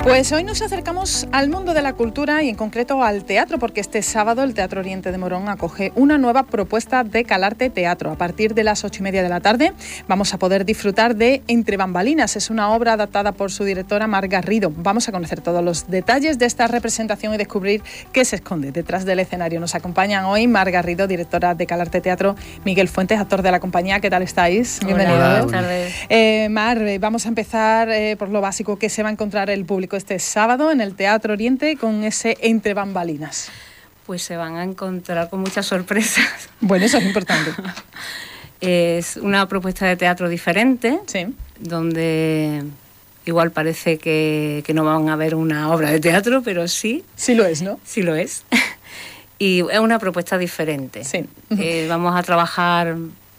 Pues hoy nos acercamos al mundo de la cultura y en concreto al teatro, porque este sábado el Teatro Oriente de Morón acoge una nueva propuesta de Calarte Teatro. A partir de las 8:30 de la tarde vamos a poder disfrutar de Entre Bambalinas. Es una obra adaptada por su directora Mar Garrido. Vamos a conocer todos los detalles de esta representación y descubrir qué se esconde detrás del escenario. Nos acompañan hoy Mar Garrido, directora de Calarte Teatro, Miguel Fuentes, actor de la compañía. ¿Qué tal estáis? Bienvenidos. Hola, buenas tardes. Mar, vamos a empezar por lo básico que se va a encontrar el público este sábado en el Teatro Oriente con ese Entre Bambalinas. Pues se van a encontrar con muchas sorpresas. Bueno, eso es importante. Es una propuesta de teatro diferente, sí, donde igual parece que no van a ver una obra de teatro, pero sí. Sí lo es, ¿no? Sí lo es. Y es una propuesta diferente. Sí. Vamos a trabajar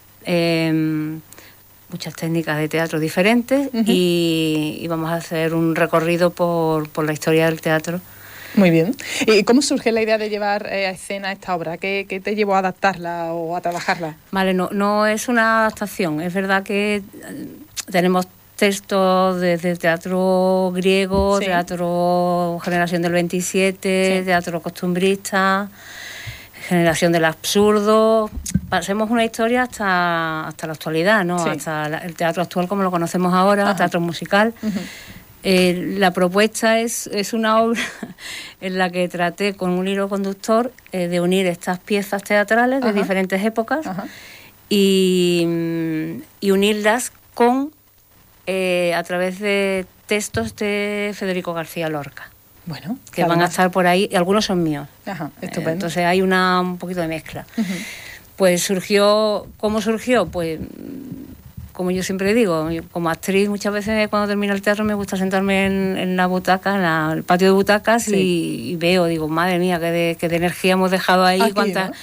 muchas técnicas de teatro diferentes y vamos a hacer un recorrido por la historia del teatro. Muy bien. ¿Y cómo surge la idea de llevar a escena esta obra? ¿Qué te llevó a adaptarla o a trabajarla? Vale, no es una adaptación. Es verdad que tenemos textos desde teatro griego, sí, teatro generación del 27, sí, teatro costumbrista, generación del absurdo. Pasemos una historia hasta la actualidad, ¿no? Sí. Hasta el teatro actual como lo conocemos ahora, teatro musical. La propuesta es una obra en la que traté con un hilo conductor de unir estas piezas teatrales de diferentes épocas y unirlas con a través de textos de Federico García Lorca. Bueno, que van a estar por ahí, y algunos son míos. Ajá, estupendo. Entonces hay un poquito de mezcla. Pues ¿cómo surgió? Pues, como yo siempre digo, como actriz muchas veces cuando termino el teatro me gusta sentarme en la butaca, en el patio de butacas, sí, y digo, madre mía, qué de energía hemos dejado ahí, aquí, cuántas, ¿no?